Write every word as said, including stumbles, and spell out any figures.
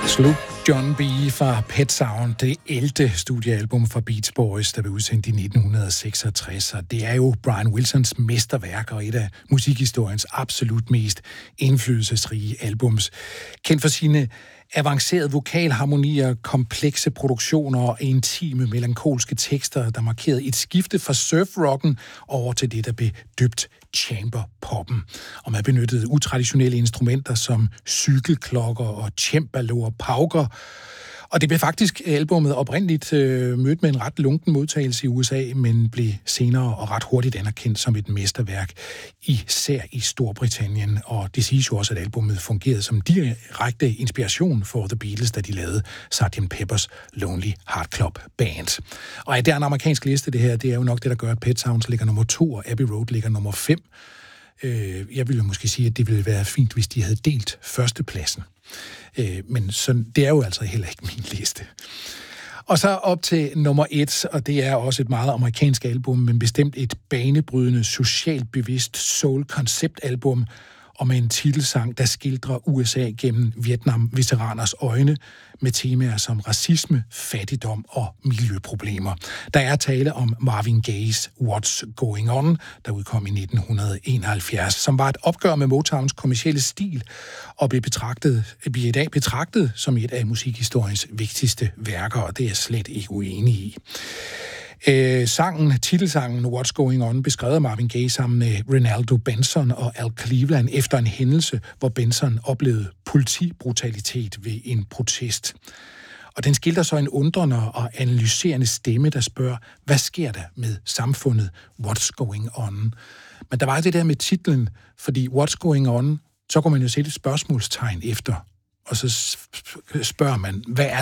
Slug John B. fra Pet Sound, det ellevte studiealbum fra Beach Boys, der blev udsendt i nitten seksogtres. Og det er jo Brian Wilsons mesterværk og et af musikhistoriens absolut mest indflydelsesrige albums. Kendt for sine avancerede vokalharmonier, komplekse produktioner og intime, melankolske tekster, der markerede et skifte fra surfrocken over til det, der blev døbt chamberpoppen. Og man benyttede utraditionelle instrumenter som cykelklokker og cembalo og pauker. Og det blev faktisk albumet oprindeligt øh, mødt med en ret lunken modtagelse i U S A, men blev senere og ret hurtigt anerkendt som et mesterværk, især i Storbritannien. Og det siges jo også, at albumet fungerede som direkte inspiration for The Beatles, da de lavede sergeant Pepper's Lonely Heart Club Band. Og at det er en amerikansk liste, det her, det er jo nok det, der gør, at Pet Sounds ligger nummer to, og Abbey Road ligger nummer fem. Jeg ville jo måske sige, at det ville være fint, hvis de havde delt førstepladsen. Men sådan, det er jo altså heller ikke min liste. Og så op til nummer et, og det er også et meget amerikansk album, men bestemt et banebrydende, socialt bevidst soul-konceptalbum, og med en titelsang, der skildrer U S A gennem Vietnam-veteraners øjne med temaer som racisme, fattigdom og miljøproblemer. Der er tale om Marvin Gaye's What's Going On, der udkom i nitten enoghalvfjerds, som var et opgør med Motowns kommercielle stil og blev betragtet, bliver i dag betragtet som et af musikhistoriens vigtigste værker, og det er jeg slet ikke uenig i. Øh, sangen, titelsangen What's Going On, beskrevet af Marvin Gaye sammen med Renaldo Benson og Al Cleveland efter en hændelse, hvor Benson oplevede politibrutalitet ved en protest. Og den skildrer så en undrende og analyserende stemme, der spørger, hvad sker der med samfundet? What's going on? Men der var det der med titlen, fordi What's going on, så kunne man jo sætte et spørgsmålstegn efter, og så spørger man, hvad er